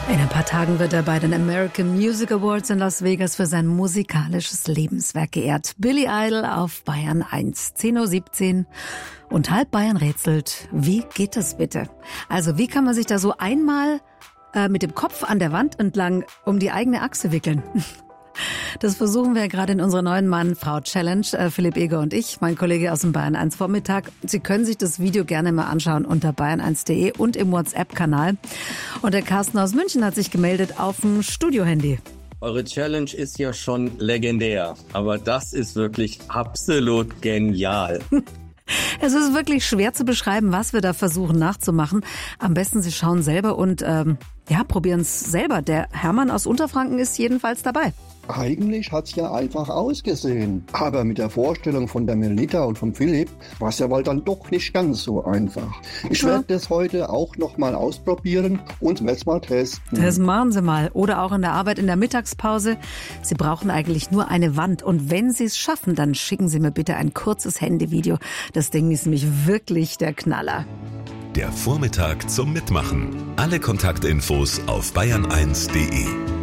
In ein paar Tagen wird er bei den American Music Awards in Las Vegas für sein musikalisches Lebenswerk geehrt. Billy Idol auf Bayern 1, 10:17 Uhr. Und halb Bayern rätselt, wie geht das bitte? Also wie kann man sich da so einmal mit dem Kopf an der Wand entlang um die eigene Achse wickeln? Das versuchen wir gerade in unserer neuen Mann-Frau-Challenge, Philipp Eger und ich, mein Kollege aus dem Bayern 1 Vormittag. Sie können sich das Video gerne mal anschauen unter bayern1.de und im WhatsApp-Kanal. Und der Carsten aus München hat sich gemeldet auf dem Studio-Handy. Eure Challenge ist ja schon legendär, aber das ist wirklich absolut genial. Es ist wirklich schwer zu beschreiben, was wir da versuchen nachzumachen. Am besten Sie schauen selber und probieren es selber. Der Hermann aus Unterfranken ist jedenfalls dabei. Eigentlich hat's ja einfach ausgesehen. Aber mit der Vorstellung von der Melita und von Philipp war es ja wohl dann doch nicht ganz so einfach. Ich werde das heute auch nochmal ausprobieren und werde es mal testen. Das machen Sie mal. Oder auch in der Arbeit in der Mittagspause. Sie brauchen eigentlich nur eine Wand. Und wenn Sie es schaffen, dann schicken Sie mir bitte ein kurzes Handyvideo. Das Ding ist nämlich wirklich der Knaller. Der Vormittag zum Mitmachen. Alle Kontaktinfos auf bayern1.de.